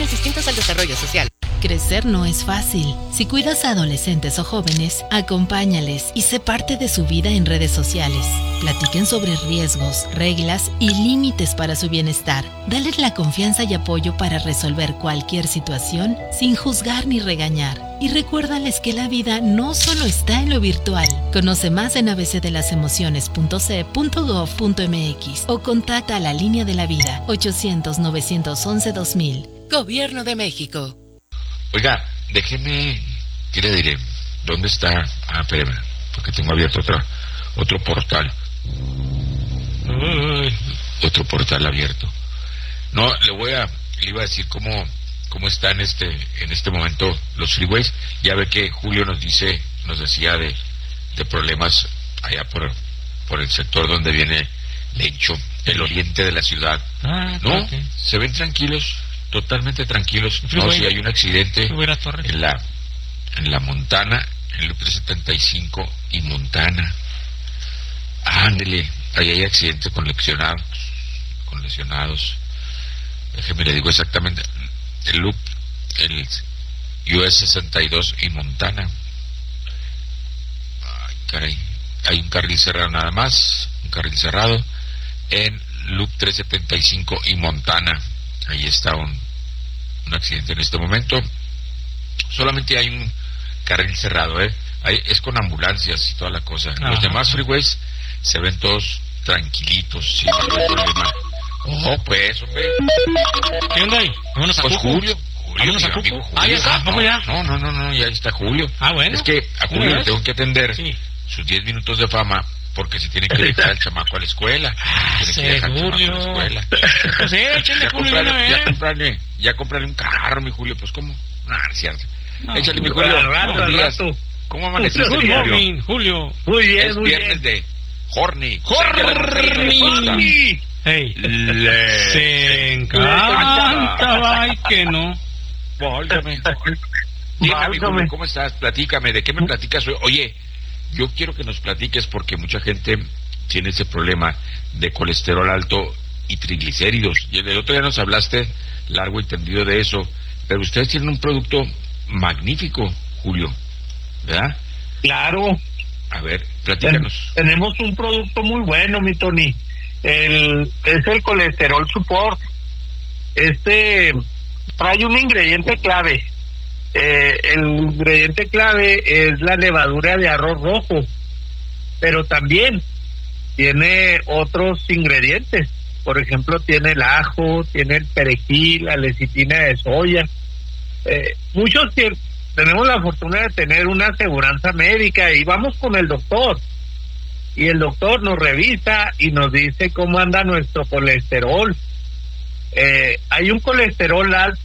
fines distintos al desarrollo social. Crecer no es fácil. Si cuidas a adolescentes o jóvenes, acompáñales y sé parte de su vida en redes sociales. Platiquen sobre riesgos, reglas y límites para su bienestar. Dales la confianza y apoyo para resolver cualquier situación sin juzgar ni regañar. Y recuérdales que la vida no solo está en lo virtual. Conoce más en abcdelasemociones.ce.gov.mx o contacta a la Línea de la Vida 800-911-2000. Gobierno de México. Oiga, déjeme, ¿qué le diré? ¿Dónde está? Espérame, porque tengo abierto otro portal. Otro portal abierto. No, le iba a decir cómo está en este momento los freeways. Ya ve que Julio nos decía de problemas allá por el sector donde viene Lencho, el oriente de la ciudad. ¿No? Okay. Se ven tranquilos. Totalmente tranquilos. No, si hay un accidente en la Montana, en el 375 y Montana. Ándele, ahí hay accidentes con lesionados. Déjeme le digo exactamente. El US 62 y Montana. Ay, caray. Hay un carril cerrado nada más. Un carril cerrado en Loop 375 y Montana. Ahí está un accidente en este momento. Solamente hay un carril cerrado, es con ambulancias y toda la cosa. Ajá. Los demás freeways se ven todos tranquilitos, sin ningún problema. Pues, hombre. ¿Qué onda ahí? Vámonos a Julio. Vámonos a Julio. Ya está, vamos ya. No, ya está Julio. Bueno. Es que a Julio le tengo que atender sus 10 minutos de fama, porque se tiene que dejar el chamaco a la escuela. Julio. Pues échale, Julio, ya comprarle un carro, mi Julio. Pues, ¿cómo? No, es cierto. Échale, mi Julio. Al rato. ¿Cómo amaneciste, Julio? Muy bien, es viernes de Horny. Hey. Se encanta, ay, que no. Válgame. Dime, amigo, ¿cómo estás? Platícame, ¿de qué me platicas hoy? Oye, yo quiero que nos platiques porque mucha gente tiene ese problema de colesterol alto y triglicéridos. Y el otro día nos hablaste largo y tendido de eso, pero ustedes tienen un producto magnífico, Julio, ¿verdad? Claro. A ver, platícanos. Tenemos un producto muy bueno, mi Tony. Es el colesterol support. Trae un ingrediente clave. El ingrediente clave es la levadura de arroz rojo, pero también tiene otros ingredientes. Por ejemplo, tiene el ajo, tiene el perejil, la lecitina de soya. Muchos tenemos la fortuna de tener una aseguranza médica y vamos con el doctor. Y el doctor nos revisa y nos dice cómo anda nuestro colesterol. Hay un colesterol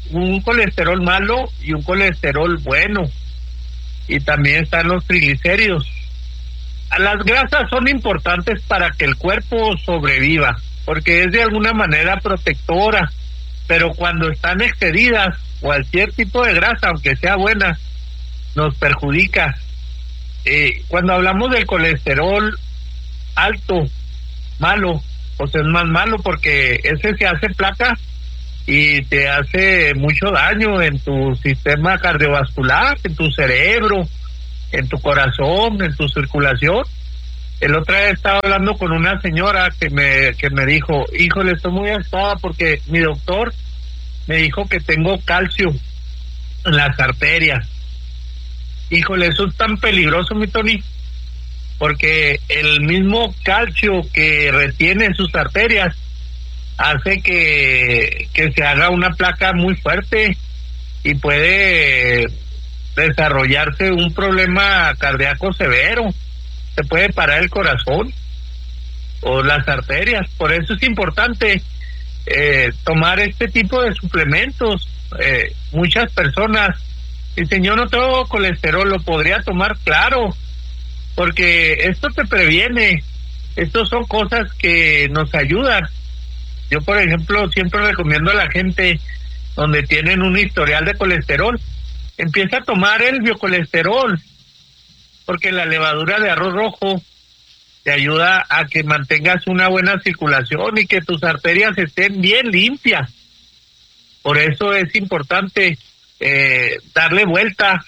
malo y un colesterol bueno, y también están los triglicéridos. Las grasas son importantes para que el cuerpo sobreviva, porque es de alguna manera protectora, pero cuando están excedidas, cualquier tipo de grasa, aunque sea buena, nos perjudica. Cuando hablamos del colesterol alto, malo, pues es más malo porque ese se hace placa y te hace mucho daño en tu sistema cardiovascular, en tu cerebro, en tu corazón, en tu circulación. El otro día estaba hablando con una señora que me dijo, híjole, estoy muy asustada porque mi doctor me dijo que tengo calcio en las arterias. Híjole, eso es tan peligroso, mi Tony, porque el mismo calcio que retiene en sus arterias hace que se haga una placa muy fuerte y puede desarrollarse un problema cardíaco severo. Se puede parar el corazón o las arterias. Por eso es importante tomar este tipo de suplementos. Muchas personas dicen, yo no tengo colesterol, ¿lo podría tomar? Claro, porque esto te previene. Estos son cosas que nos ayudan. Yo, por ejemplo, siempre recomiendo a la gente donde tienen un historial de colesterol, empieza a tomar el biocolesterol, porque la levadura de arroz rojo te ayuda a que mantengas una buena circulación y que tus arterias estén bien limpias, Por eso es importante darle vuelta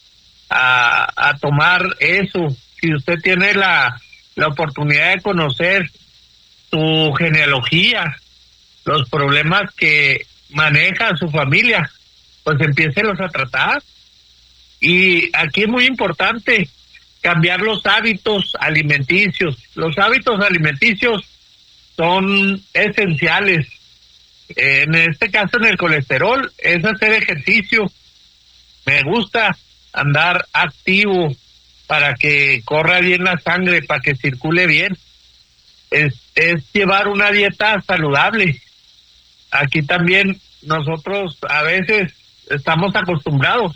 a tomar eso. Si usted tiene la oportunidad de conocer su genealogía, los problemas que maneja su familia, pues empiécelos a tratar. Y aquí es muy importante cambiar los hábitos alimenticios. Los hábitos alimenticios son esenciales. En este caso, en el colesterol, es hacer ejercicio. Me gusta andar activo para que corra bien la sangre, para que circule bien. Es llevar una dieta saludable. Aquí también nosotros a veces estamos acostumbrados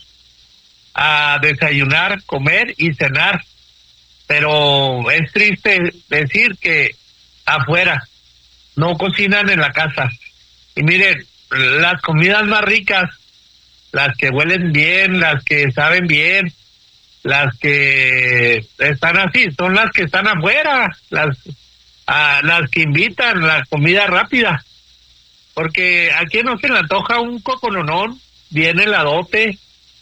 a desayunar, comer y cenar, pero es triste decir que afuera no cocinan en la casa. Y miren, las comidas más ricas, las que huelen bien, las que saben bien, las que están así, son las que están afuera, las que invitan, la comida rápida. Porque a quien no se le antoja un cocononón, bien heladote,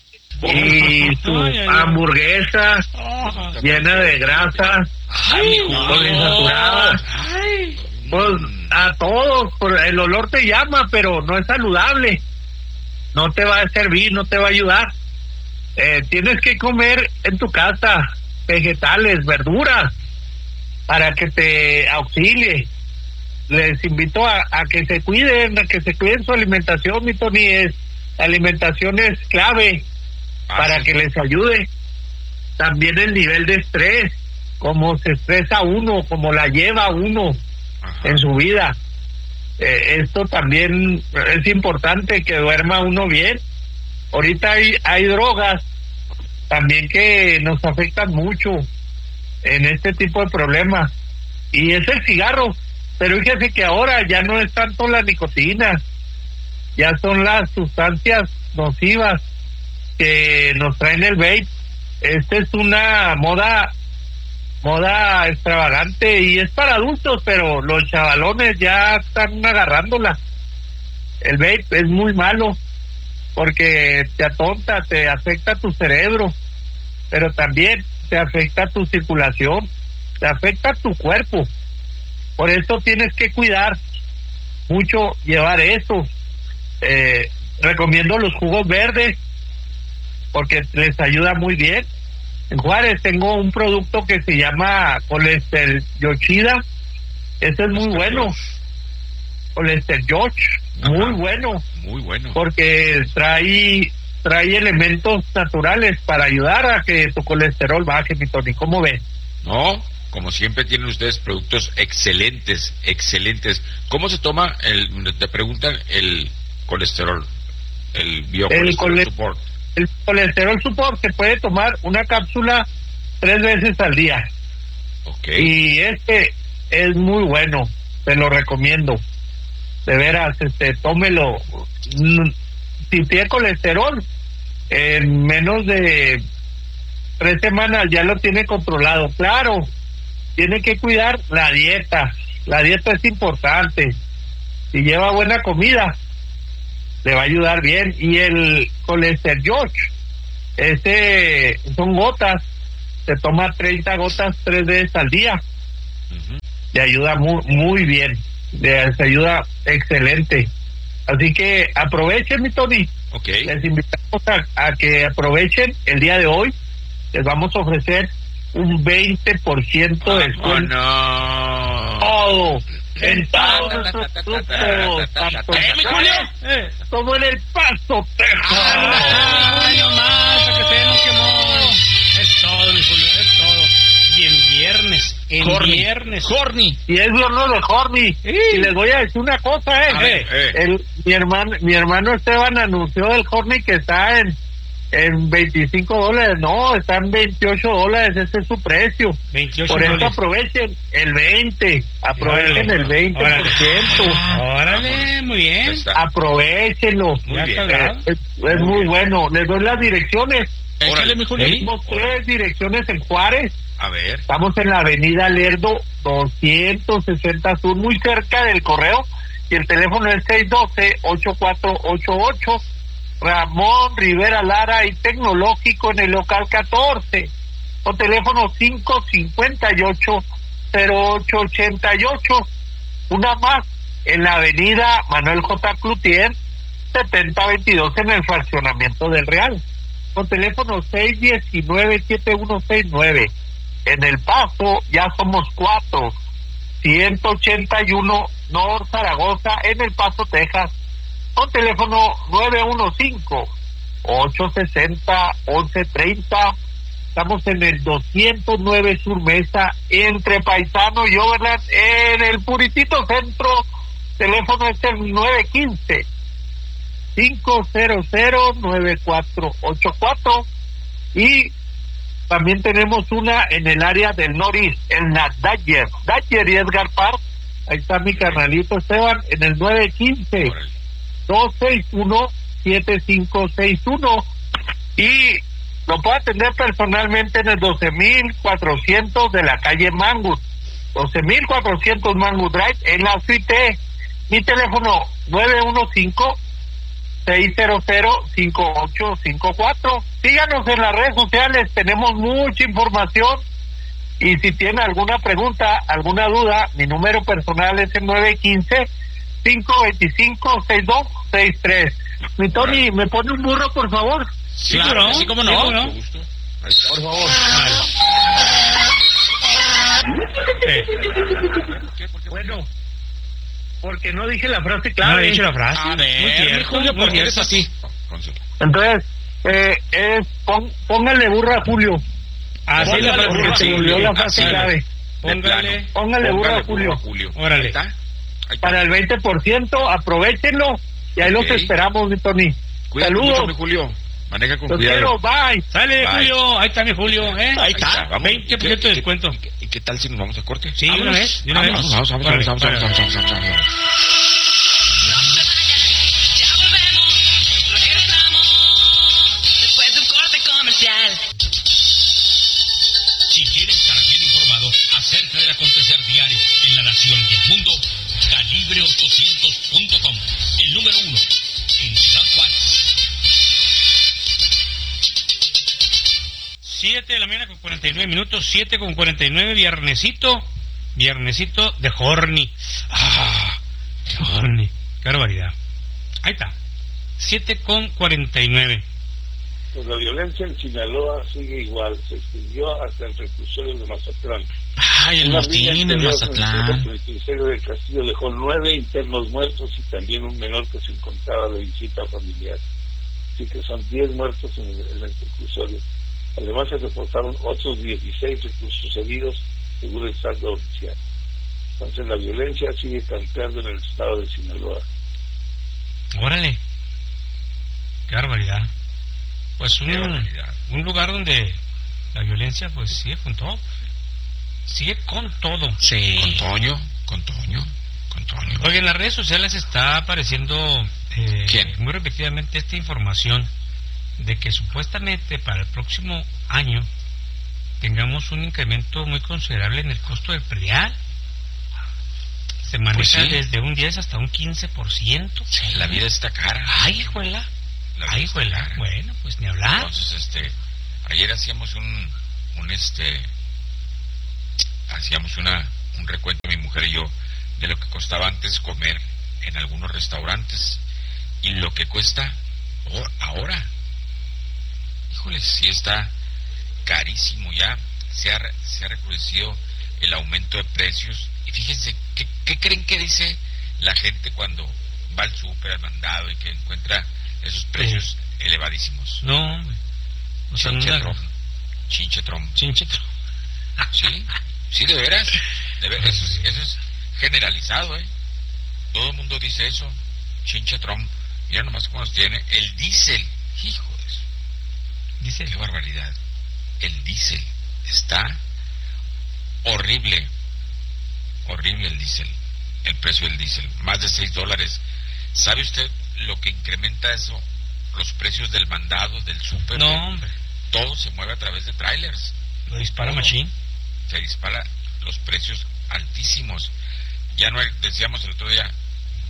y su hamburguesa llena de grasa, poliinsaturada. Pues a todos, el olor te llama, pero no es saludable. No te va a servir, no te va a ayudar. Tienes que comer en tu casa vegetales, verduras, para que te auxilie. Les invito a que se cuiden, su alimentación, mi Tony. La alimentación es clave para que les ayude. También el nivel de estrés, cómo se estresa uno, cómo la lleva uno en su vida. Esto también es importante, que duerma uno bien. Ahorita hay drogas también que nos afectan mucho en este tipo de problemas, y es el cigarro. Pero fíjese que ahora ya no es tanto la nicotina, ya son las sustancias nocivas que nos traen el vape. Esta es una moda extravagante y es para adultos, pero los chavalones ya están agarrándola. El vape es muy malo porque te atonta, te afecta tu cerebro, pero también te afecta tu circulación, te afecta tu cuerpo. Por eso tienes que cuidar mucho llevar eso. Recomiendo los jugos verdes porque les ayuda muy bien. En Juárez tengo un producto que se llama Colester Yochida. Ese es muy bueno. Colester Yoch, muy bueno. Muy bueno. Porque trae elementos naturales para ayudar a que tu colesterol baje, mi Tony. ¿Cómo ves? No, como siempre tienen ustedes productos excelentes. ¿Cómo se toma te preguntan, el colesterol, el biocolesterol support? El colesterol support se puede tomar una cápsula 3 veces al día. Okay. Y es muy bueno, te lo recomiendo. De veras, tómelo. Si tiene colesterol, en menos de 3 semanas ya lo tiene controlado. Claro, tiene que cuidar la dieta. La dieta es importante. Si lleva buena comida, le va a ayudar bien. Y el Colester Yoch, son gotas. Se toma 30 gotas 3 veces al día. Le ayuda muy bien. Le ayuda excelente. Así que aprovechen, mi Tony. Okay. Les invitamos a que aprovechen el día de hoy. Les vamos a ofrecer un 20% de descuento. Todo. En todos nuestros productos, tanto como en El Paso, Texas. No más, para que se no quemó. Es todo, mi Julio, es todo. Y en viernes. Horny. Y es viernes de Horny. Y les voy a decir una cosa, mi hermano Esteban anunció el Horny que está en $25. No, está en $28. Ese es su precio. Por eso aprovechen el 20%. Aprovechen el 20%. Órale, muy bien. Aprovechenlo. Muy bien. Es muy bueno. Les doy las direcciones. Échale, mi Julio. Tenemos 3 direcciones en Juárez. A ver. Estamos en la avenida Lerdo 260 Sur, muy cerca del correo. y el teléfono es 612-8488. Ramón Rivera Lara y Tecnológico en el local 14, o teléfono 558-0888. Una más en la avenida Manuel J. Cloutier 7022 en el fraccionamiento del Real, con teléfono 619-7169. En El Paso ya somos 4, 181 North Zaragoza en El Paso, Texas, con teléfono 915-860-1130. Estamos en el 209 Sur Mesa, entre Paisano y Overland, en el puritito centro. Teléfono es el 915-500-9484. Y también tenemos una en el área del Norris, en la Dodger y Edgar Park. Ahí está mi carnalito Esteban, en el 915-261-7561. Y lo puedo atender personalmente en el 12.400 de la calle Mangut, 12.400 Mangut Drive, en la suite. Mi teléfono 915-600-5854. Síganos en las redes sociales, tenemos mucha información. Y si tiene alguna pregunta, alguna duda, mi número personal es el 915-525-6263. Mi Tony, ¿me pone un burro, por favor? Sí, claro, sí, cómo no. Por favor. Bueno, porque no dije la frase clave. No he dicho la frase. A ver, Julio, ¿por qué eres así? Entonces, póngale burro a Julio. Así la frase, porque se volvió la frase clave. Póngale burro a Julio. Órale. Para el 20%, aprovechenlo y ahí los esperamos, mi Tony. Saludos, mi Julio. Maneja con los cuidado. quiero, bye. Sale, Bye. Julio. Ahí está mi Julio, Ahí está. Vamos. 20% de descuento. ¿Y qué tal si nos vamos a corte? Sí, de una vez. Vamos. Órale. No se vaya, ya volvemos, regresamos después de un corte comercial. Si quieres estar bien informado acerca del acontecer diario en la nación y el mundo, Calibre800.com, el número 1 en Ciudad Juárez. 7 de la mañana con 49 minutos, 7 con 49, viernesito de Horny. Qué Horny, qué barbaridad. Ahí está, 7 con 49. Pues la violencia en Sinaloa sigue igual, se extendió hasta el reclusorio de Mazatlán. Ay, el Una Martín riña en anterior Mazatlán. El penitenciario del Castillo dejó 9 internos muertos y también un menor que se encontraba de visita familiar. Así que son 10 muertos en el reclusorio. Además se reportaron otros 16 reclusos heridos, según el saldo oficial. Entonces la violencia sigue campeando en el estado de Sinaloa. Órale, qué barbaridad. Pues un lugar donde la violencia pues sigue con todo. Sigue con todo. Sí. Con Toño. Oye, en las redes sociales está apareciendo ¿Quién? muy repetidamente esta información de que supuestamente para el próximo año tengamos un incremento muy considerable en el costo del predial. Se maneja Pues sí. desde un 10 hasta un 15%. Sí, la vida está cara. Ay, hijuela. Bueno, pues ni hablar. Entonces, ayer hacíamos un recuento, mi mujer y yo, de lo que costaba antes comer en algunos restaurantes y lo que cuesta ahora. Híjole, sí está carísimo ya. Se ha recrudecido el aumento de precios. Y fíjense, ¿qué creen que dice la gente cuando va al súper, al mandado y que encuentra esos precios elevadísimos? No, o sea, Chinchetrom. Sí, de veras. Eso es generalizado, Todo el mundo dice eso. Chinchetrom. Mira nomás cómo nos tiene el diésel. Hijo de eso. Dice, qué barbaridad. El diésel está horrible. Horrible el diésel. El precio del diésel. Más de $6. ¿Sabe usted lo que incrementa eso? Los precios del mandado, del súper. No, hombre. Todo se mueve a través de trailers. Lo dispara machín. Se dispara los precios altísimos. Ya no hay, decíamos el otro día,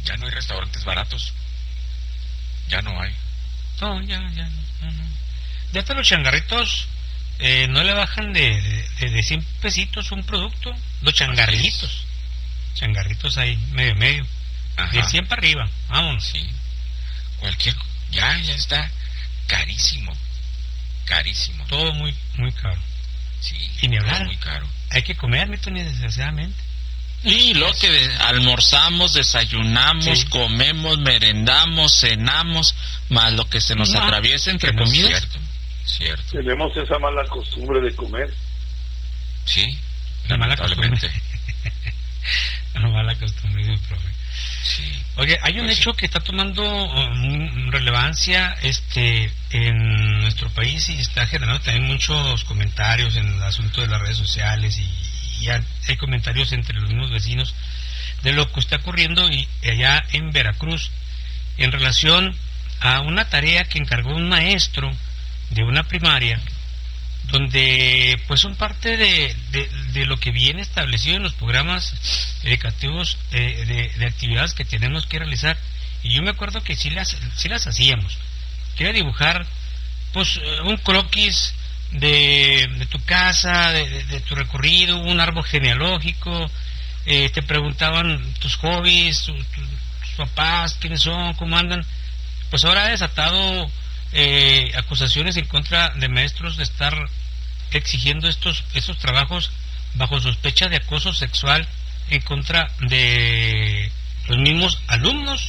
Ya no hay restaurantes baratos. Ya no hay. No, ya, no. Ya hasta los changarritos no le bajan de 100 pesitos un producto. Los changarritos. Changarritos ahí, medio. Ajá. De 100 para arriba, vámonos. Sí. Ya está carísimo. Carísimo. Todo muy, muy caro. Sí. Y ni todo hablar. muy caro. Hay que comer, mi Tony, desgraciadamente. Y lo que almorzamos, desayunamos, Sí. comemos, merendamos, cenamos, más lo que se nos atraviesa entre comidas. Cierto. Tenemos esa mala costumbre de comer. Sí. La mala lamentablemente. La mala costumbre, dice el profe. Sí. Oye, hay un Pues hecho que está tomando relevancia en nuestro país y está generando también muchos comentarios en el asunto de las redes sociales y hay comentarios entre los mismos vecinos de lo que está ocurriendo y allá en Veracruz en relación a una tarea que encargó un maestro de una primaria donde pues son parte de lo que viene establecido en los programas educativos de actividades que tenemos que realizar. Y yo me acuerdo que sí las hacíamos, que era dibujar pues un croquis de tu casa, de tu recorrido, un árbol genealógico, te preguntaban tus hobbies, tus papás, quiénes son, cómo andan. Pues ahora ha desatado acusaciones en contra de maestros de estar exigiendo estos trabajos bajo sospecha de acoso sexual en contra de los mismos alumnos.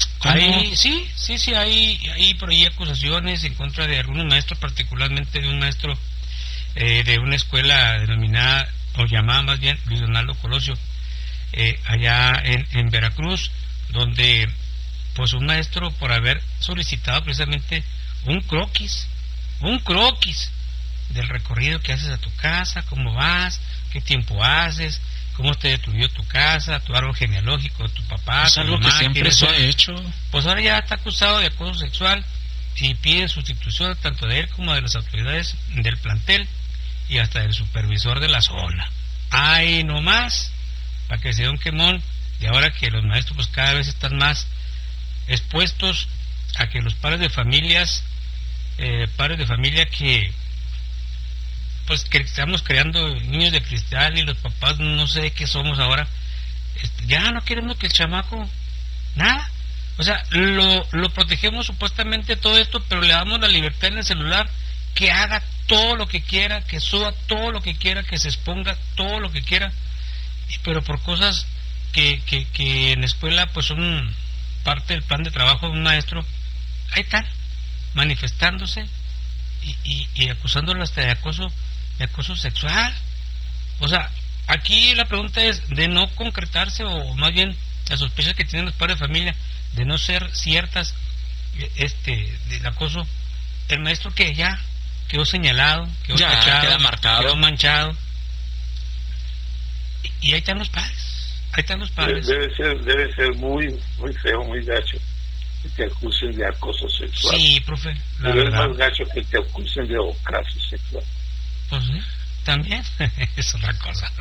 Hay por ahí acusaciones en contra de algunos maestros, particularmente de un maestro de una escuela denominada o llamada más bien Luis Donaldo Colosio, allá en Veracruz, donde pues un maestro por haber solicitado precisamente un croquis del recorrido que haces a tu casa, cómo vas, qué tiempo haces, cómo te destruyó tu casa, tu árbol genealógico, tu papá, Es tu algo mamá, que siempre quiénes se son. ha hecho. Pues ahora ya está acusado de acoso sexual y pide sustitución tanto de él como de las autoridades del plantel y hasta del supervisor de la zona. ¡Ay, no más! Para que se dé un quemón. Y ahora que los maestros pues cada vez están más expuestos a que los padres de familia que pues que estamos creando niños de cristal y los papás no sé qué somos ahora, ya no queremos que el chamaco nada, o sea, lo protegemos supuestamente todo esto, pero le damos la libertad en el celular que haga todo lo que quiera, que suba todo lo que quiera, que se exponga todo lo que quiera, pero por cosas que en la escuela pues son parte del plan de trabajo de un maestro, ahí están manifestándose y acusándolo hasta de acoso sexual. O sea, aquí la pregunta es de no concretarse, o más bien las sospechas que tienen los padres de familia de no ser ciertas del acoso. El maestro que ya quedó señalado, quedó Ya, tachado, queda marcado, quedó manchado, y ahí están los padres. Debe ser muy feo, muy gacho que te acusen de acoso sexual. Sí, profe, la Pero es verdad. más gacho que te acusen de ocaso sexual. Pues sí, también es otra cosa.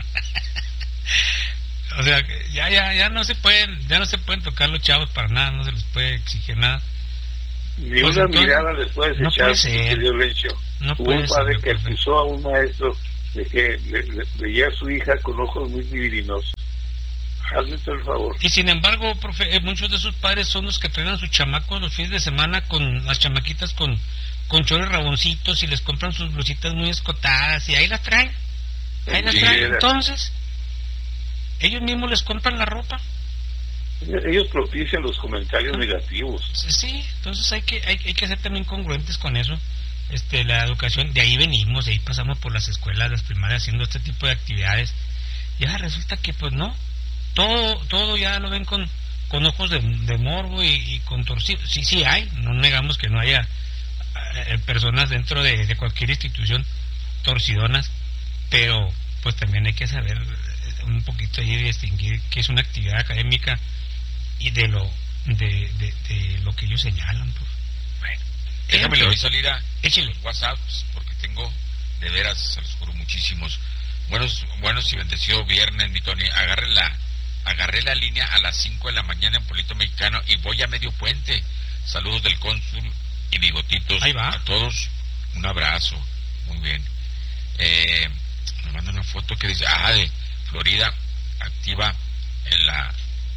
O sea, que ya no se pueden tocar los chavos para nada, no se les puede exigir nada. Ni Pues una entonces, mirada les puedes no echar, puede ser. querido Lencho. No Hubo puede un padre ser, que profe. acusó a un maestro de que le veía a su hija con ojos muy divinosos. Hazme todo el favor. Y sin embargo, profe, muchos de esos padres son los que traen a sus chamacos los fines de semana con las chamaquitas con chores raboncitos y les compran sus blusitas muy escotadas y ahí las traen. Entonces, ellos mismos les compran la ropa. Ellos propician los comentarios negativos. Sí, entonces hay que ser también congruentes con eso. La educación, de ahí venimos, de ahí pasamos por las escuelas, las primarias, haciendo este tipo de actividades. Y ahora resulta que pues no, todo ya lo ven con ojos de morbo y con torcido. Sí hay, no negamos que no haya personas dentro de cualquier institución torcidonas, pero pues también hay que saber un poquito ahí distinguir qué es una actividad académica y de lo que ellos señalan. Pues. Bueno, Déjame le voy a salir a échale. los WhatsApps porque tengo, de veras, se los juro, muchísimos buenos y bendecido viernes, mi Tony. Agarren agarré la línea a las 5 de la mañana en Pueblito Mexicano y voy a medio puente. Saludos del cónsul y bigotitos. Ahí va. A todos, un abrazo. Muy bien. Me mandan una foto que dice, de Florida, activa en la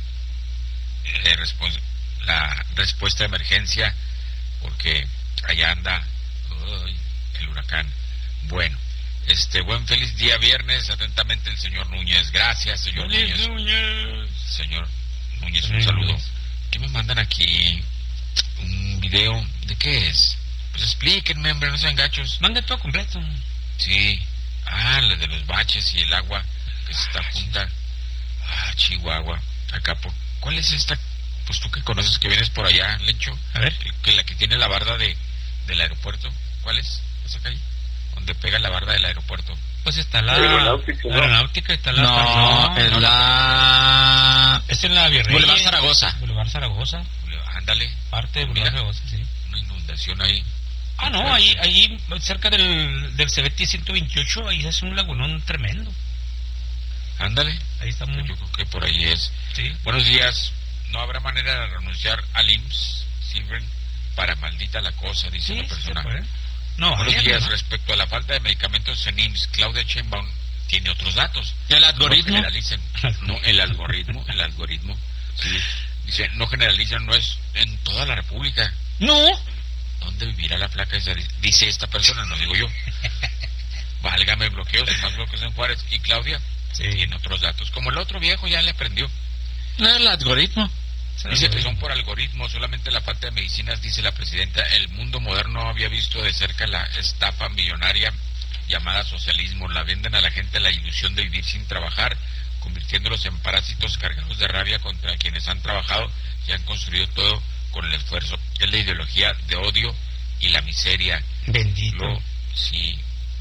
respuesta de emergencia, porque allá anda el huracán. Bueno, buen feliz día viernes, atentamente el señor Núñez. Gracias, señor Núñez. Señor Núñez, un saludo. ¿Qué me mandan aquí? Un video, ¿de qué es? Pues explíquenme, hombre, no sean gachos. Mande todo completo. Sí, la de los baches y el agua que se está junta. Chihuahua. Acá, ¿cuál es esta? Pues tú que conoces, que vienes por allá, Lencho. A ver. Que la que tiene la barda del aeropuerto. ¿Cuál es? ¿Esa calle? Donde pega la barda del aeropuerto. Pues está la Aeronáutica, está la... No, es la... Es en la Virrey. Boulevard Zaragoza. Boulevard Zaragoza. Ándale. Parte de Boulevard Zaragoza, sí. Una inundación ahí. No, ahí cerca del CBT 128, ahí es un lagunón tremendo. Ándale. Ahí está muy... Yo creo que por ahí es. Sí. Buenos días. No habrá manera de renunciar al IMSS, Silver, para maldita la cosa, dice la persona. No, buenos días. Respecto a la falta de medicamentos en IMSS, Claudia Sheinbaum tiene otros datos. ¿El algoritmo? No, el algoritmo. Sí. Dice, no generalicen, no es en toda la República. No. ¿Dónde vivirá la placa esa? Dice esta persona, no digo yo. Válgame, bloqueos y más bloqueos en Juárez. Y Claudia tiene otros datos. Como el otro viejo ya le aprendió. No, el algoritmo. Dice que son por algoritmo, solamente la falta de medicinas, dice la presidenta. El mundo moderno había visto de cerca la estafa millonaria llamada socialismo. La venden a la gente la ilusión de vivir sin trabajar, convirtiéndolos en parásitos cargados de rabia contra quienes han trabajado y han construido todo con el esfuerzo. Es la ideología de odio y la miseria. Bendito. Luego, sí.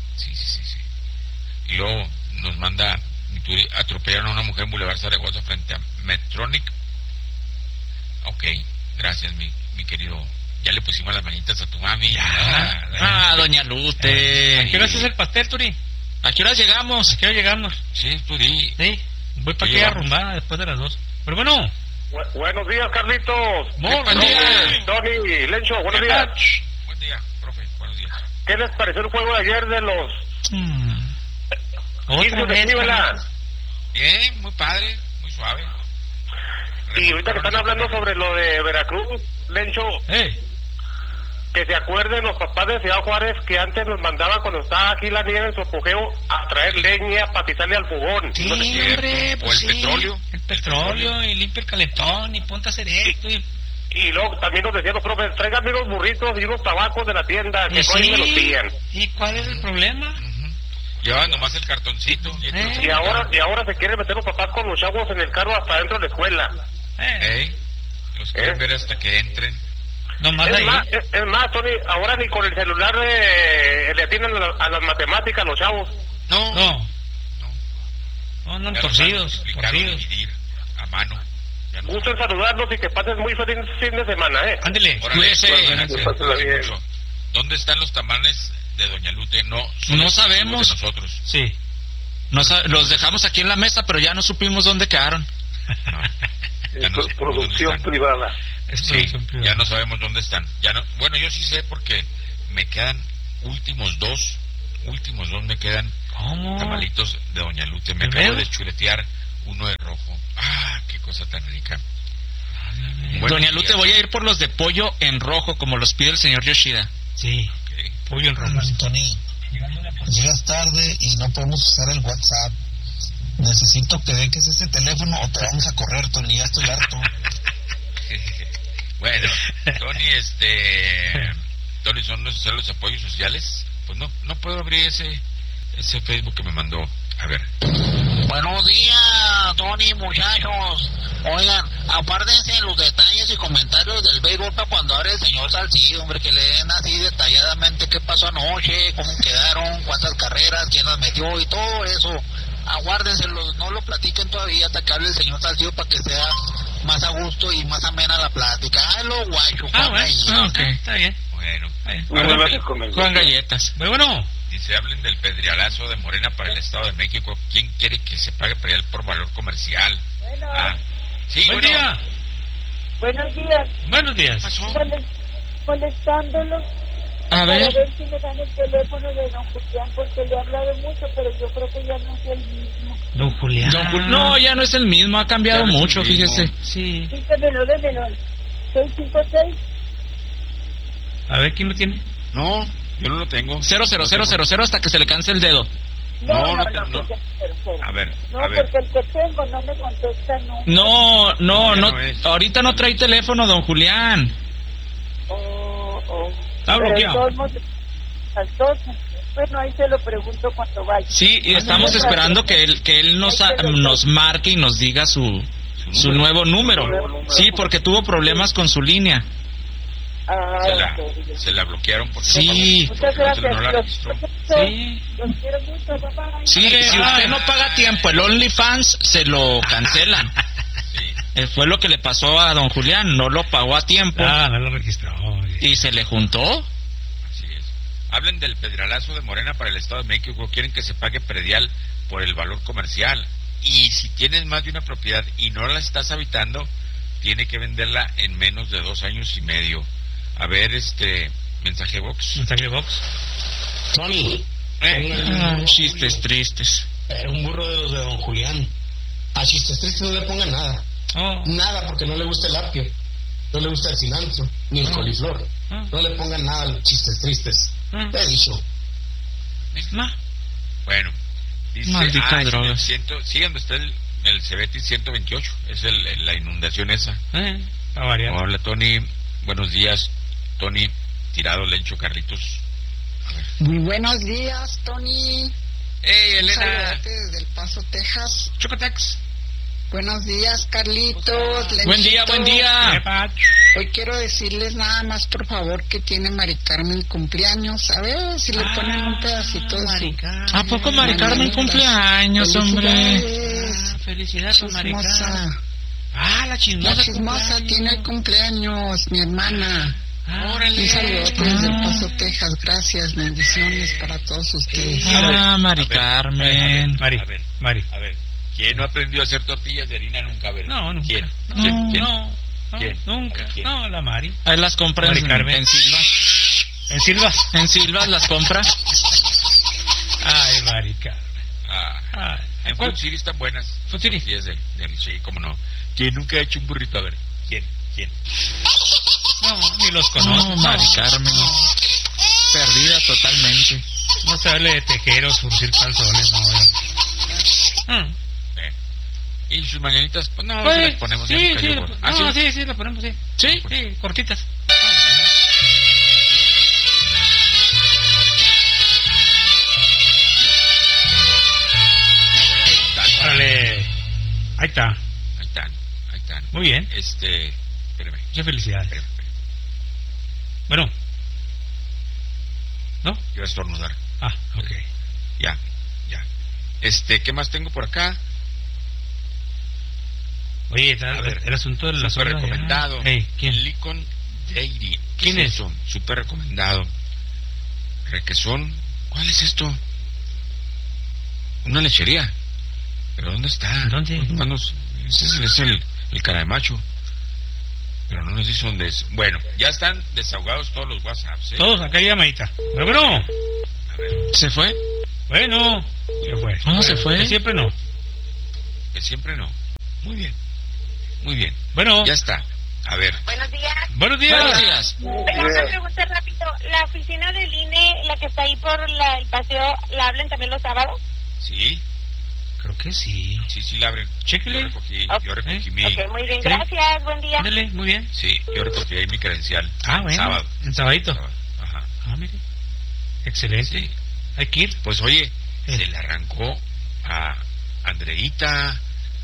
Y luego nos manda, atropellaron a una mujer en Boulevard Zaragoza frente a Medtronic. Ok, gracias mi querido. Ya le pusimos las manitas a tu mami. Doña Lute. ¿A qué hora haces el pastel, Turi? ¿A qué hora llegamos? ¿A qué hora llegamos? Sí, tú di. Sí, voy para aquella rumbada después de las 2. Pero bueno. Buenos días, Carlitos. Buen día. Tony, Lencho, buenos días. Buen día, profe, buenos días. ¿Qué les pareció el juego de ayer de los Otra vez, Cleveland? Bien, muy padre, muy suave. Y ahorita que están hablando sobre lo de Veracruz, Lencho, que se acuerden los papás de Ciudad Juárez que antes nos mandaban cuando estaba aquí la nieve en su apogeo a traer leña para pisarle al fogón. Sí, hombre, o el petróleo. El petróleo, y limpia el calentón, y ponte a hacer esto. Y luego también nos decían los profes, tráiganme unos burritos y unos tabacos de la tienda, que hoy me los pillan. ¿Y cuál es el problema? Llevaban nomás el cartoncito. Y ahora se quieren meter los papás con los chavos en el carro hasta dentro de la escuela. Los quieren ver hasta que entren. Es más, Tony, ahora ni con el celular le atienden a las matemáticas los chavos. No, andan torcidos. Dividir a mano. Gusto en saludarlos y que pases muy feliz fin de semana, Ándele, cuídese. Bien. ¿Dónde están los tamales de Doña Lute? No sabemos. De nosotros. Sí. Los dejamos aquí en la mesa, pero ya no supimos dónde quedaron. Esto es producción privada. Sí, ya no sabemos dónde están. Bueno, yo sí sé porque me quedan últimos dos me quedan. ¿Cómo? Tamalitos de Doña Lute. Me acabo de chuletear uno de rojo. Qué cosa tan rica. Doña Lute, voy a ir por los de pollo en rojo, como los pide el señor Yoshida. Sí, pollo en rojo. Tony, llegas tarde y no podemos usar el WhatsApp. Necesito que dejes ese teléfono o te vamos a correr, Tony, ya estoy harto. Bueno, Tony, ¿son necesarios los apoyos sociales? Pues no puedo abrir ese Facebook que me mandó. A ver. Buenos días, Tony, muchachos. Oigan, apártense en los detalles y comentarios del béisbol para cuando hable el señor Salcido, hombre, que le den así detalladamente qué pasó anoche, cómo quedaron, cuántas carreras, quién las metió y todo eso. Aguárdenselo, no lo platiquen todavía hasta que hable el señor Salcido para que sea más a gusto y más amena la plática. Lo guacho, bueno, está bien. Bueno, con galletas. Bueno, Dice, hablen del pedrealazo de Morena para el Estado de México. ¿Quién quiere que se pague predial por valor comercial? Bueno. Sí, Buen día. Buenos días. Buenos días. ¿Qué pasó? Molestándolo. A ver. Para ver si me dan el teléfono de don Julián, porque le he hablado mucho, pero yo creo que ya no es el mismo. Don Julián. No, ya no es el mismo, ha cambiado Ya no es el mucho, mismo. fíjese. Sí. Sí, démelo. 656. A ver, ¿quién lo tiene? No, yo no lo tengo. 00000 hasta que se le canse el dedo. No, No. que cero. A ver, No, a ver. porque el que tengo no me contesta, no. No, Ya no es. ahorita no trae teléfono, don Julián. Está Pero bloqueado. de todos modos, las 12. Bueno, ahí se lo pregunto cuando vaya. Sí, y estamos esperando que él nos marque y nos diga su nuevo número. Sí, porque tuvo problemas con su línea. Se la bloquearon porque Sí. Muchas porque gracias. no la registró. Los quiero mucho, papá. Sí, si usted no paga a tiempo el OnlyFans, se lo cancelan. Sí. Fue lo que le pasó a don Julián, no lo pagó a tiempo No lo registró. y se le juntó. Así es. Hablen del pedralazo de Morena para el Estado de México. Quieren que se pague predial por el valor comercial. Y si tienes más de una propiedad y no la estás habitando, tiene que venderla en menos de 2 años y medio. A ver, mensaje box. Mensaje box. Tony. Chistes tristes. Un burro de los de don Julián. A chistes tristes no le pongan nada. Nada, porque no le gusta el apio, no le gusta el cilantro, ni el coliflor. No le pongan nada a los chistes tristes. Le he dicho. Bueno, dice, maldita droga. Sí, donde está el Cebetis 128, es la inundación esa. A variar. Hola, Tony, buenos días. Tony, tirado, Lencho, Carlitos. A ver. Muy buenos días, Tony. ¡Hey, Elena! Saludarte desde El Paso, Texas. Chocotex. Buenos días, Carlitos. Buen día, buen día. Hoy quiero decirles nada más, por favor, que tiene Mari Carmen cumpleaños. A ver si le ponen un pedacito de su... ¿A poco Mari Carmen cumpleaños, hombre? Felicidades, Mari Carmen. La chismosa tiene el cumpleaños, mi hermana. Un saludo desde El Paso, Texas. Gracias, bendiciones para todos ustedes. Mari Carmen. Mari. A ver, ¿quién no aprendió a hacer tortillas de harina nunca? A ver. No, nunca. ¿Quién? ¿Quién? Nunca. No, la Mari. Ahí las compra Mari Carmen. en Silvas. ¿En Silvas? En Silvas las compra. Ay, Mari Carmen. En Food City están buenas. Food City. Sí, cómo no. ¿Quién nunca ha hecho un burrito? A ver, ¿quién? No, ni los conozco. No, Mari Carmen. Perdida totalmente. No se hable de tejer o surcir calzones, no. ¿Y sus mañanitas? Pues no, Pues, las ponemos sí, ya. sí, sí, las ponemos, sí. Sí, cortitas. Órale. Ahí está. Ahí están. Muy bien. Espérame. Muchas felicidades. Espérame. Bueno. ¿No? Yo a estornudar. Ok. Ya. ¿Qué más tengo por acá? Oye, el asunto de la súper zona recomendado. ¿Quién? Lincoln Dairy. ¿Quién es? eso? Súper recomendado. Requesón. ¿Cuál es esto? Una lechería. ¿Pero dónde está? ¿Dónde? Ese es el cara de macho. Pero no nos dice dónde es. Bueno, ya están desahogados todos los WhatsApps, ¿eh? Todos, acá hay llamadita. Pero bueno. A ver. ¿Se fue? Bueno. Se fue. No, se fue. Que siempre no. Que siempre no. Muy bien. Muy bien. Bueno. Ya está. A ver. Buenos días. Buenos días. Buenos días. Tengo una pregunta rápido. ¿La oficina del INE, la que está ahí por el paseo, la abren también los sábados? Sí. Creo que sí. Sí, la abren. Chéquele. Yo recogí mi... Ok, muy bien. Gracias. Buen día. Ándale, muy bien. Sí, yo recogí ahí mi credencial. Bueno. Sábado. En sabadito. Ajá. Mire. Excelente. Sí. Hay que ir. Pues oye, se le arrancó a Andreita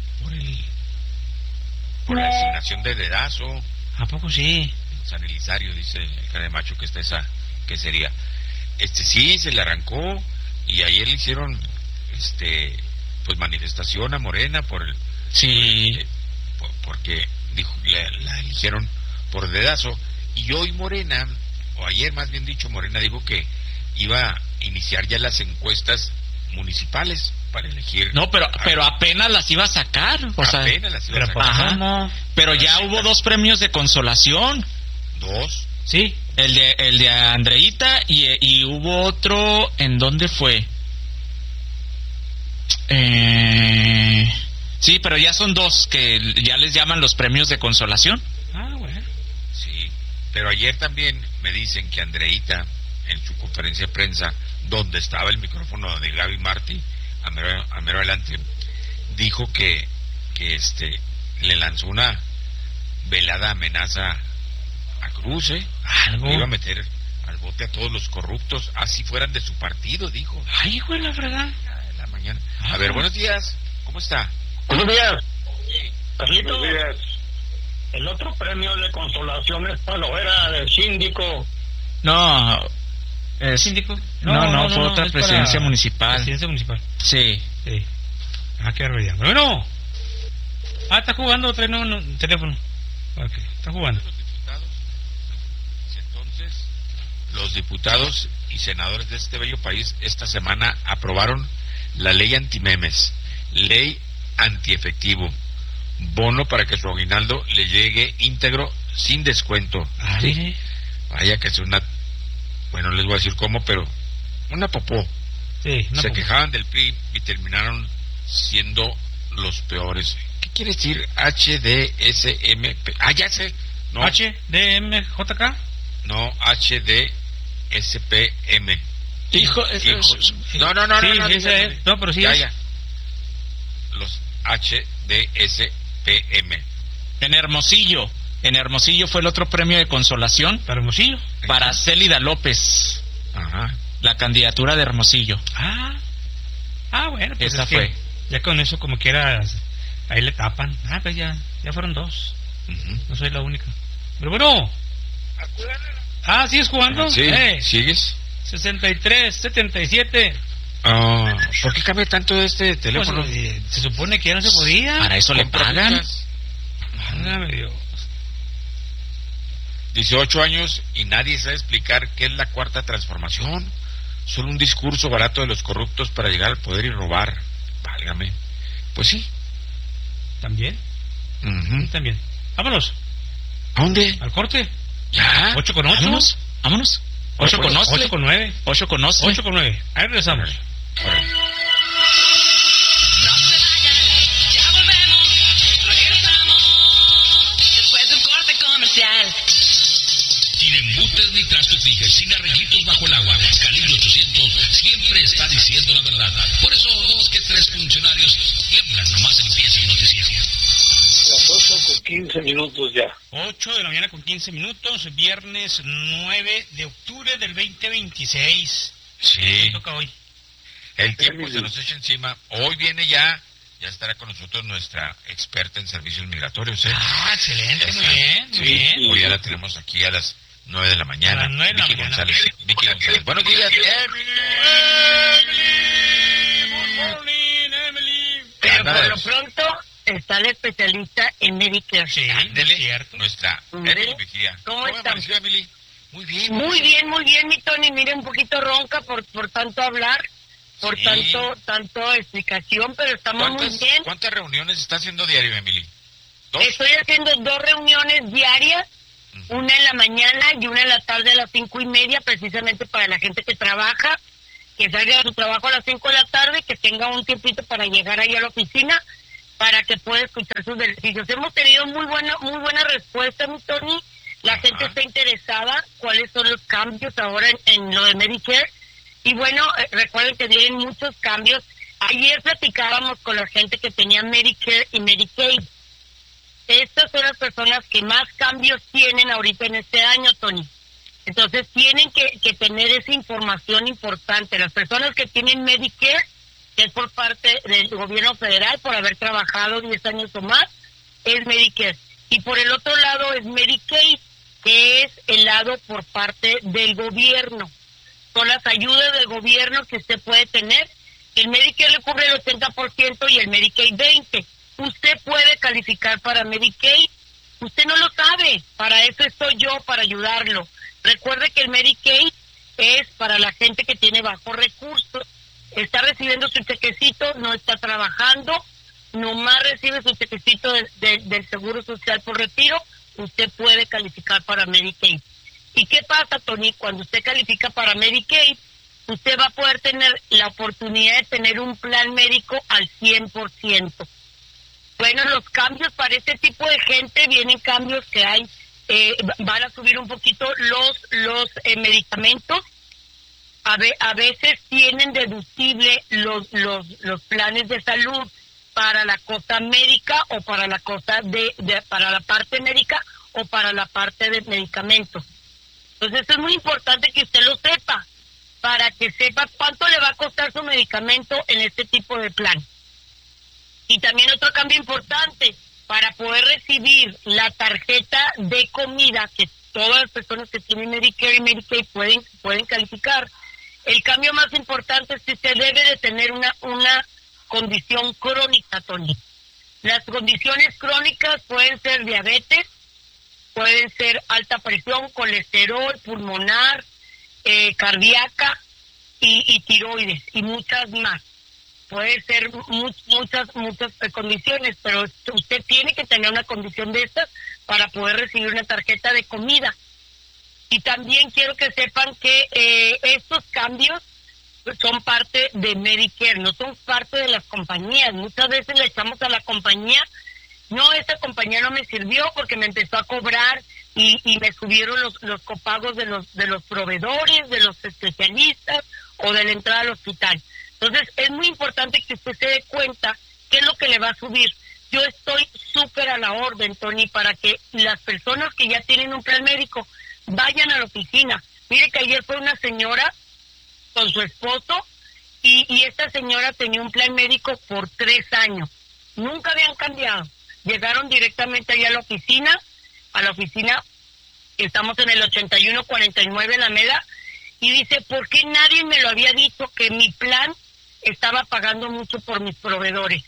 por la designación de dedazo. ¿A poco sí? San Elizario, dice el cara de macho que está esa, que sería. Sí, se le arrancó y ayer le hicieron, pues manifestación a Morena por el... Sí. Porque dijo, la eligieron por dedazo y hoy Morena, o ayer más bien dicho, Morena dijo que iba a iniciar ya las encuestas municipales para elegir. No, pero apenas las iba a sacar. Apenas las iba a sacar. Ajá. Pero ya hubo 2 premios de consolación. 2. Sí, el de Andreita y hubo otro. ¿En dónde fue? Sí, pero ya son 2 que ya les llaman los premios de consolación. Ah, bueno. Sí, pero ayer también me dicen que Andreita, en su conferencia de prensa, donde estaba el micrófono de Gaby Martí, a mero adelante, dijo que le lanzó una velada amenaza a Cruz, ¿Algo? Iba a meter al bote a todos los corruptos, así fueran de su partido, dijo. Ay, güey, la verdad. En la mañana. A ver, buenos días, ¿cómo está? Buenos días. Buenos días. El otro premio de consolación es para la hoguera del síndico. No. ¿Síndico? No, fue otra presidencia municipal. Presidencia municipal. Sí. Ah, qué barbaridad. Bueno. Está jugando otra no, teléfono. Ok, está jugando. Entonces, los diputados y senadores de este bello país esta semana aprobaron la ley antimemes, ley antiefectivo, bono para que su aguinaldo le llegue íntegro sin descuento. ¿Sí? Vaya que es una... Bueno, les voy a decir cómo, pero una popó. Sí, Se quejaban del PRI y terminaron siendo los peores. ¿Qué quiere decir HDSMP? Ah, ya sé. No. ¿HDMJK? No, HDSPM. Hijos. No. Sí, ese es. No, pero sí ya, es. ya. Los HDSPM. En Hermosillo fue el otro premio de consolación. ¿Para Hermosillo? Para Célida López. Ajá. La candidatura de Hermosillo. Bueno, pues esa fue. Ya con eso como quiera ahí le tapan. Pues ya fueron 2. No soy la única. Pero bueno. ¿Sigues jugando? Sí, ¿sigues? 63, 77. ¿Por qué cambia tanto de este teléfono? Pues, se supone que ya no se podía. Para eso le pagan. Válgame Dios. 18 años y nadie sabe explicar qué es la cuarta transformación. Solo un discurso barato de los corruptos para llegar al poder y robar. Válgame. Pues sí. ¿También? También. Vámonos. ¿A dónde? ¿Al corte? ¿Ya? 8 con 8. Vámonos. 8 con 8. 8 con 9. 8 con 8. 8 con 9. Ahí regresamos. Ya volvemos, regresamos después de un corte comercial. Sin embutes ni trastos fijes, sin arreglitos bajo el agua, Calibre 800 siempre está diciendo la verdad. Por eso 2 que 3 funcionarios tiemblan nomás empieza el noticiero. Las 8:15 ya. 8 de la mañana con 15 minutos, viernes 9 de octubre del 2026. Sí. ¿Qué toca hoy? El tiempo se nos echa encima. Hoy viene ya estará con nosotros nuestra experta en servicios migratorios. Excelente, muy bien, muy bien. Hoy ya la tenemos aquí a las 9 de la mañana. A las 9 de la Vicky mañana. González. Vicky González. Buenos días, Emily. Pero por lo pronto está el especialista en Medicare. Sí, Ándele, cierto. nuestra Emily Mejía. ¿Cómo están? amaneció, Emily? Muy bien. Muy bien, mi Tony. Mire, un poquito ronca por tanto hablar, por Sí. tanto explicación, pero estamos muy bien. ¿Cuántas reuniones está haciendo diario, Emily? ¿2? Estoy haciendo 2 reuniones diarias, una en la mañana y una en la tarde a las 5:30, precisamente para la gente que trabaja, que salga de su trabajo a las 5 de la tarde, que tenga un tiempito para llegar ahí a la oficina, para que pueda escuchar sus beneficios. Hemos tenido muy buena respuesta, mi Tony. La gente está interesada cuáles son los cambios ahora en lo de Medicare. Y bueno, recuerden que vienen muchos cambios. Ayer platicábamos con la gente que tenía Medicare y Medicaid. Estas son las personas que más cambios tienen ahorita en este año, Tony. Entonces tienen que tener esa información importante. Las personas que tienen Medicare, que es por parte del gobierno federal, por haber trabajado 10 años o más, es Medicare. Y por el otro lado es Medicaid, que es el lado por parte del gobierno. Son las ayudas del gobierno que usted puede tener. El Medicare le cubre el 80% y el Medicaid 20%. Usted puede calificar para Medicaid. Usted no lo sabe. Para eso estoy yo, para ayudarlo. Recuerde que el Medicaid es para la gente que tiene bajos recursos. Está recibiendo su chequecito, no está trabajando, nomás recibe su chequecito del Seguro Social por retiro, usted puede calificar para Medicaid. ¿Y qué pasa, Tony? Cuando usted califica para Medicaid, usted va a poder tener la oportunidad de tener un plan médico al 100%. Bueno, los cambios para este tipo de gente, vienen cambios que hay, van a subir un poquito los medicamentos. A veces tienen deducible los planes de salud para la cosa médica o para la cosa para la parte médica o para la parte de medicamentos. Entonces eso es muy importante que usted lo sepa, para que sepa cuánto le va a costar su medicamento en este tipo de plan. Y también otro cambio importante, para poder recibir la tarjeta de comida que todas las personas que tienen Medicare y Medicaid pueden calificar. El cambio más importante es que usted debe de tener una condición crónica, Tony. Las condiciones crónicas pueden ser diabetes, pueden ser alta presión, colesterol, pulmonar, cardíaca y tiroides y muchas más. Puede ser muchas condiciones, pero usted tiene que tener una condición de estas para poder recibir una tarjeta de comida. Y también quiero que sepan que estos cambios son parte de Medicare, no son parte de las compañías. Muchas veces le echamos a la compañía, no, esta compañía no me sirvió porque me empezó a cobrar y me subieron los copagos de los proveedores, de los especialistas o de la entrada al hospital. Entonces es muy importante que usted se dé cuenta qué es lo que le va a subir. Yo estoy súper a la orden, Tony, para que las personas que ya tienen un plan médico vayan a la oficina. Mire que ayer fue una señora con su esposo y esta señora tenía un plan médico por 3 años. Nunca habían cambiado. Llegaron directamente allá a la oficina, estamos en el 8149 Alameda, y dice, ¿por qué nadie me lo había dicho que mi plan estaba pagando mucho por mis proveedores?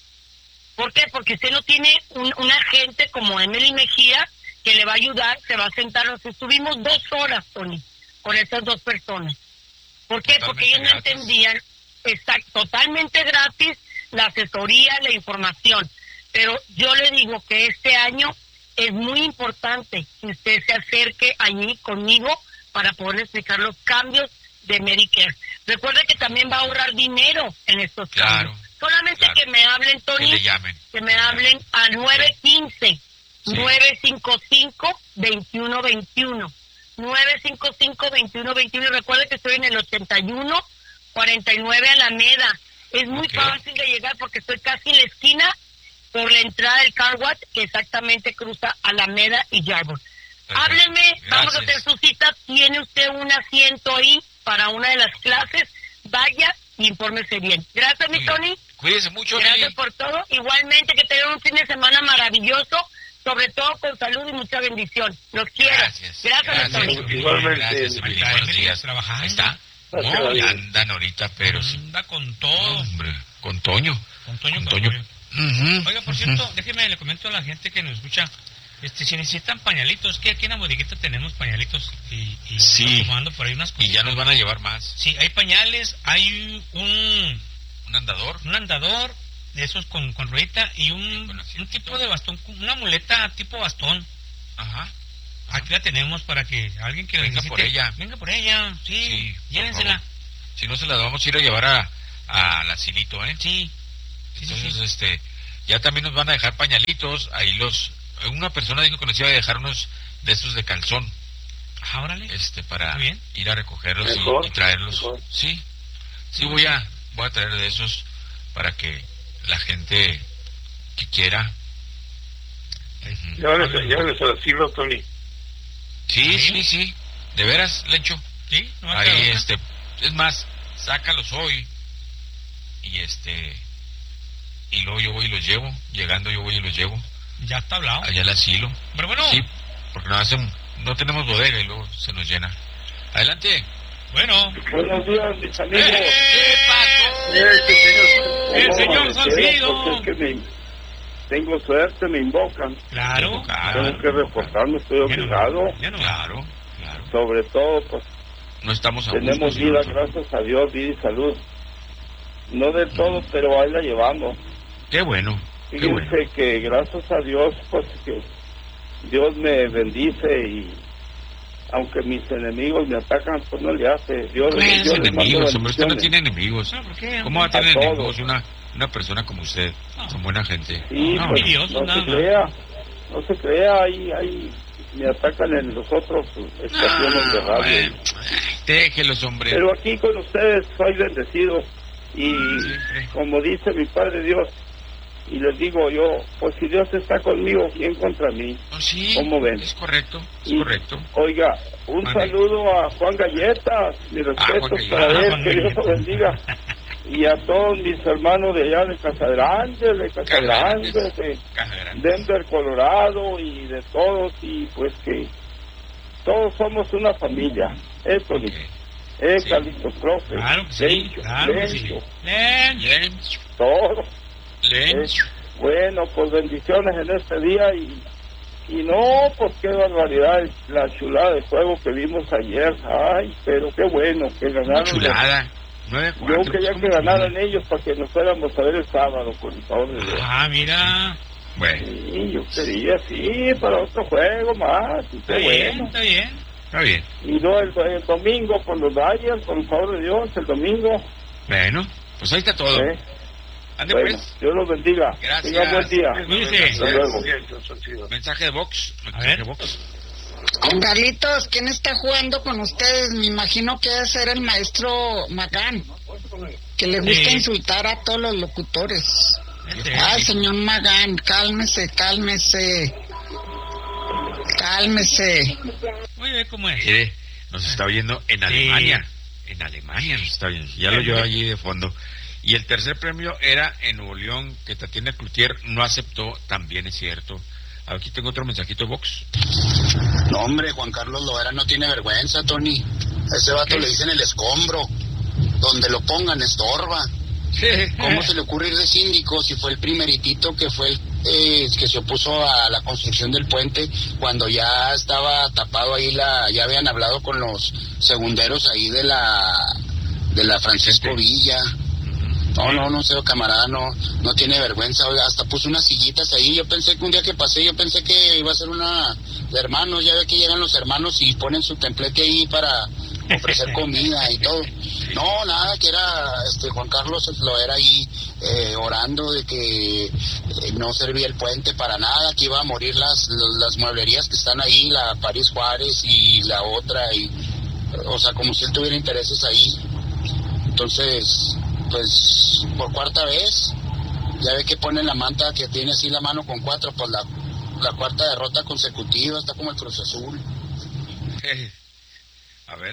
¿Por qué? Porque usted no tiene un agente como Emily Mejía que le va a ayudar, se va a sentar. Nos estuvimos 2 horas, Tony, con esas 2 personas. ¿Por qué? Porque ellos no entendían, totalmente gratis, la asesoría, la información. Pero yo le digo que este año es muy importante que usted se acerque allí conmigo para poder explicar los cambios de Medicare. Recuerde que también va a ahorrar dinero en estos cambios. Solamente que me hablen, Tony, que me hablen a 915-955-2121. 955-2121. Y recuerde que estoy en el 8149 Alameda. Es muy fácil de llegar porque estoy casi en la esquina por la entrada del car wash que exactamente cruza Alameda y Yarborough. Hábleme, vamos a hacer su cita. Tiene usted un asiento ahí para una de las clases. Vaya y infórmese bien. Gracias, mi Tony. Cuídese mucho. Gracias por todo. Igualmente, que tengan un fin de semana maravilloso, sobre todo con salud y mucha bendición. Los quiero. Gracias, mi Tony. Igualmente. Gracias, buenos días. Trabajando. Ahí está. No, ya andan ahorita, pero sí. Anda con todo. Hombre, con Toño. Con Toño. Oiga, por cierto, déjeme le comento a la gente que nos escucha, si necesitan pañalitos, que aquí en la bodeguita tenemos pañalitos y sí, tomando por ahí unas cosas. Y ya nos van a llevar más. Sí, hay pañales, hay un andador. Un andador de esos con ruedita y un tipo de bastón, una muleta tipo bastón. Ajá. Aquí la tenemos para que alguien que venga por ella. Venga por ella, sí llévensela. Si no, se la vamos a ir a llevar al asilito, ¿eh? Sí. Entonces, ya también nos van a dejar pañalitos. Ahí una persona dijo que nos iba a dejar unos de esos de calzón. Ah, órale. Para ir a recogerlos y traerlos. Mejor. Sí, voy a traer de esos para que la gente que quiera. Llévales al asilo, Tony. Sí. ¿De veras, Lencho? Sí. No, ahí, es más, sácalos hoy y luego yo voy y los llevo. Llegando yo voy y los llevo. Ya está hablado. Allá al asilo. Pero bueno. Sí, porque no tenemos bodega y luego se nos llena. Adelante. Bueno. Buenos días, mis amigos. ¿Qué pasó? El señor Salcido. Tengo suerte, me invocan. Claro. Tengo que reportarme, estoy obligado. Claro. Sobre todo, pues, No estamos a gusto. Tenemos vida, gracias a Dios, vida y salud. No de todo, pero ahí la llevamos. Qué bueno. Fíjense que gracias a Dios, pues que Dios me bendice y aunque mis enemigos me atacan, pues no le hace. Dios enemigos, hombre, usted no tiene enemigos. ¿Por qué? ¿Cómo va a tener enemigos una persona como usted? Son buena gente. Sí, no, pues, no se crea, ahí me atacan en los otros estaciones de radio. Bueno, déjelos, hombre. Pero aquí con ustedes soy bendecido y como dice mi Padre Dios, y les digo yo, pues si Dios está conmigo, ¿quién contra mí? Sí, ¿cómo ven? Es correcto, correcto. Oiga, un saludo a Juan Galletas, mis respetos para él, que Dios lo bendiga. Y a todos mis hermanos de allá de Casagrande, de Denver, Colorado, y de todos, y pues que todos somos una familia. Eso es, Carlitos, profe. Claro que sí, Lencho, todo. Bueno, pues bendiciones en este día y no, pues qué barbaridad la chulada de juego que vimos ayer. Ay, pero qué bueno que ganaron. Chulada. Yo quería que ganaran ellos para que nos fuéramos a ver el sábado, por el favor de Dios. Mira. Bueno. Sí, yo quería, para otro juego más. Está bien, está bien. Está bien. Y no, el domingo con los Dodgers, por el favor de Dios, el domingo. Bueno, pues ahí está todo. Ande, bueno, pues. Dios los bendiga. Gracias. Tenga buen día. Hasta luego. Mensaje de Vox. Carlitos, ¿quién está jugando con ustedes? Me imagino que debe ser el maestro Magán, que le gusta insultar a todos los locutores. Ay, señor Magán, cálmese. Muy bien, ¿cómo es? Nos está oyendo en Alemania. En Alemania nos está oyendo. Ya lo llevo allí de fondo. Y el tercer premio era en Nuevo León, que Tatiana Cloutier no aceptó, también es cierto. Aquí tengo otro mensajito de Vox. No, hombre, Juan Carlos Loera no tiene vergüenza, Tony. A ese vato le dicen el escombro. Donde lo pongan, estorba. ¿Cómo se le ocurre ir de síndico si fue el primeritito que fue el que se opuso a la construcción del puente cuando ya estaba tapado ahí ya habían hablado con los segunderos ahí de la Francisco Villa? No sé, camarada, no tiene vergüenza. Oiga, hasta puso unas sillitas ahí. Yo pensé que un día que pasé, que iba a ser una de hermanos. Ya ve que llegan los hermanos y ponen su templete ahí para ofrecer comida y todo. No, nada, que era Juan Carlos Loera ahí orando de que no servía el puente para nada, que iba a morir las mueblerías que están ahí, la París Juárez y la otra, o sea, como si él tuviera intereses ahí. Entonces, pues por cuarta vez, ya ve que pone la manta que tiene así la mano con 4, pues la cuarta derrota consecutiva, está como el Cruz Azul. A ver.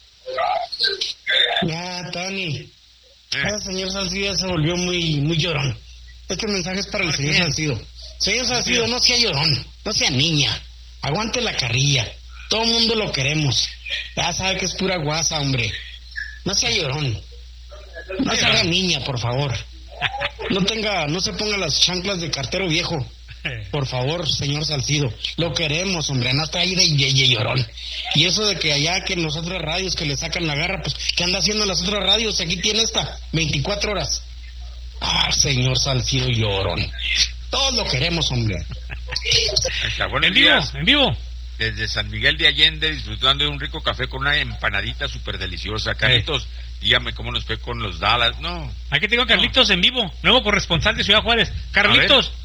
Ya, Tony. El señor Salcido se volvió muy llorón. Este mensaje es para el señor Salcido. Señor Salcido, no sea llorón, no sea niña. Aguante la carrilla. Todo el mundo lo queremos. Ya sabe que es pura guasa, hombre. No sea llorón. No se haga niña, por favor. No se ponga las chanclas de cartero viejo. Por favor, señor Salcido. Lo queremos, hombre. No está ahí de llorón. Y eso de que allá que en las otras radios que le sacan la garra, pues, ¿qué anda haciendo en las otras radios? Aquí tiene esta, 24 horas. Señor Salcido llorón. Todos lo queremos, hombre. En vivo. Desde San Miguel de Allende, disfrutando de un rico café con una empanadita súper deliciosa. Carlitos, dígame cómo nos fue con los Dallas. No. Aquí tengo a Carlitos en vivo, nuevo corresponsal de Ciudad Juárez. Carlitos,